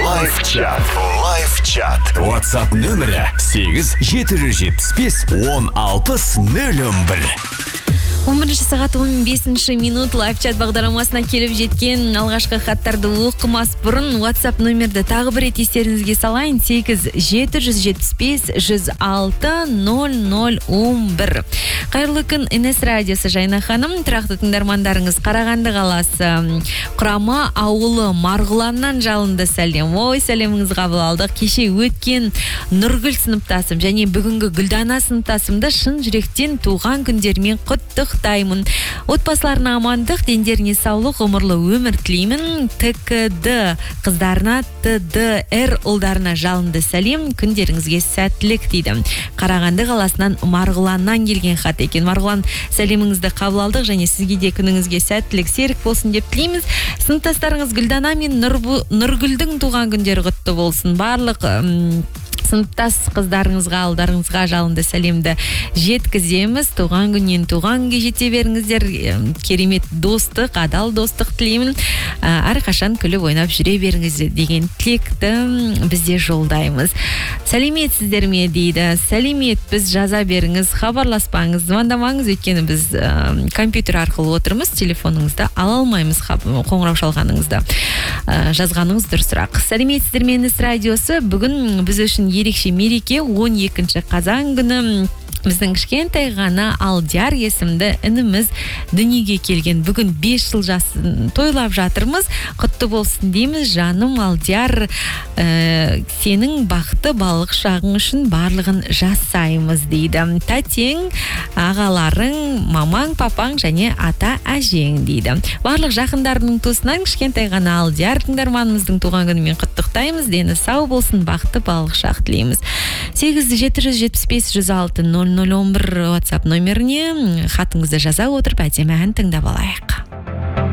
Лайв-чат. WhatsApp нөмірі 8-775-1060-01. 11 сағат 15 минут лайв-чат бағдарламасына келіп жеткен алғашқы хаттарды оқымас бұрын WhatsApp нөмірді тағы бір рет естеріңізге салайын. 8-775-106-0011. Қайырлы күн, NS радиосы Жайна ханым, тұрақты тыңдармандарыңыз Қарағанды қаласы Құрама ауылы Марғұланнан жалынды сәлем. Ой, сәлеміңіз қабыл алдық. Кеше өткен Нұргүл сыныптасым және бүгінгі Гүлдана сыныптасымды шын жүректен туған күндермен құттықтаймын. Отбасыларына амандық, дендеріне саулық, ғұмырлы өмір тілеймін. ТКД қыздарына, ТДР ұлдарына жалынды сәлем, күндеріңізге сәттілік дейді. Қарағанды қаласынан Марғұланнан келген хат екен. Марғұлан, сәлеміңізді қабыл алдық және сізге де күніңізге сәттілік, серік болсын деп тілейміз. Сыныптастарыңыз Гүлдана мен Нұргүлдің туған күндері құтты болсын. Барлық сыныптас қыздарыңызға, ұлдарыңызға жалынды сәлемді жеткіземіз. Туған күннен туған күнге жете беріңіздер. Керемет достық, адал достық тілеймін. Әрқашан күліп ойнап жүре беріңіздер деген тілекті бізде жолдаймыз. Сәлеметсіздер ме дейді. Сәлеметпіз, жаза беріңіз, хабарласпаңыз, звондамаңыз, өйткені біз компьютер арқылы отырмыз, телефоныңызды ала алмаймыз, қоңырау шалғаныңызды. Жазғаныңыз дұрысырақ. Сәлеметсіздер ме NS радиосы. Бүгін біз үшін ерекше мереке, 12 қазан күні біздің кішкентай ғана Алдияр есімді ініміз дүниеге келген. Бүгін 5 жыл жасын тойлап жатырмыз. Құтты болсын дейміз. Жаным Алдияр, сенің бақытты балық шағың үшін барлығын жасаймыз дейді. Тәтең, ағаларың, мамаң, папаң және ата әжең дейді. Барлық жақындарының туысынан кішкентай ғана Алдияр тыңдарманымыздың туған күнімен құттықтаймыз. Дені сау болсын, бақытты балық шақ тілейміз. 8-775-106-0011 WhatsApp нөміріне хатыңызды жаза отырып әдемі ән тыңдап алайық.